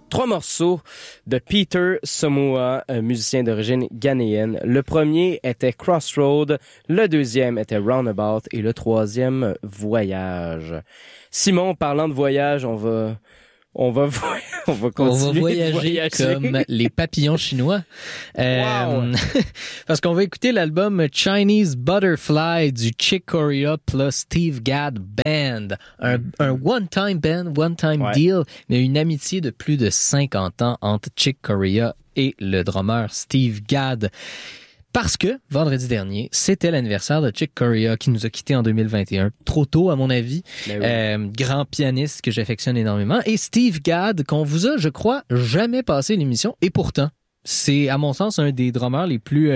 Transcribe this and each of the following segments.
3 morceaux de Peter Samoa, un musicien d'origine ghanéenne. Le premier était Crossroad, le deuxième était Roundabout et le troisième Voyage. Simon, parlant de voyage, on va continuer voyager comme les papillons chinois. Wow. Parce qu'on va écouter l'album Chinese Butterfly du Chick Corea plus Steve Gadd Band. Un one-time band, one-time deal, mais une amitié de plus de 50 ans entre Chick Corea et le drummer Steve Gadd. Parce que, vendredi dernier, c'était l'anniversaire de Chick Corea qui nous a quittés en 2021. Trop tôt, à mon avis. Grand pianiste que j'affectionne énormément. Et Steve Gadd, qu'on vous a, je crois, jamais passé l'émission. Et pourtant, c'est, à mon sens, un des drummers les plus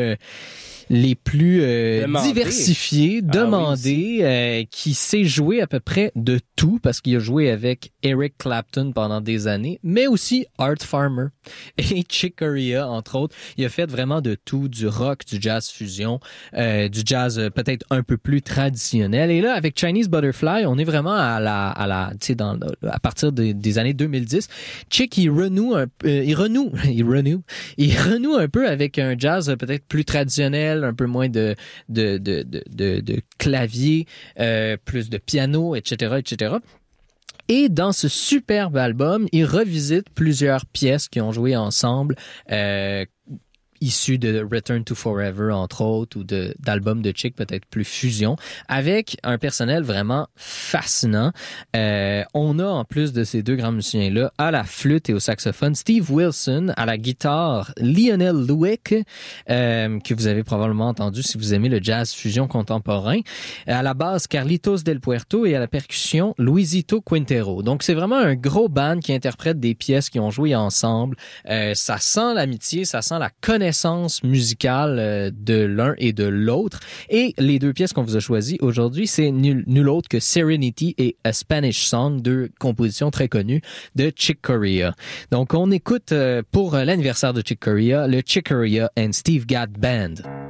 diversifiés, demandés, qui sait jouer à peu près de tout, parce qu'il a joué avec Eric Clapton pendant des années, mais aussi Art Farmer et Chick Corea, entre autres. Il a fait vraiment de tout, du rock, du jazz fusion, du jazz peut-être un peu plus traditionnel. Et là, avec Chinese Butterfly, on est vraiment à partir des années 2010. Chick, il renoue un peu avec un jazz peut-être plus traditionnel, un peu moins de clavier, plus de piano, etc., etc. Et dans ce superbe album, il revisite plusieurs pièces qui ont joué ensemble, issus de Return to Forever, entre autres, ou d'albums de Chick, peut-être plus fusion, avec un personnel vraiment fascinant. On a, en plus de ces deux grands musiciens-là, à la flûte et au saxophone, Steve Wilson, à la guitare, Lionel Louick, que vous avez probablement entendu si vous aimez le jazz fusion contemporain, à la basse, Carlitos Del Puerto, et à la percussion, Luisito Quintero. Donc, c'est vraiment un gros band qui interprète des pièces qui ont joué ensemble. Ça sent l'amitié, ça sent la connaissance musicale de l'un et de l'autre. Et les deux pièces qu'on vous a choisies aujourd'hui, c'est nul autre que Serenity et A Spanish Song, deux compositions très connues de Chick Corea. Donc, on écoute pour l'anniversaire de Chick Corea, le Chick Corea and Steve Gadd Band.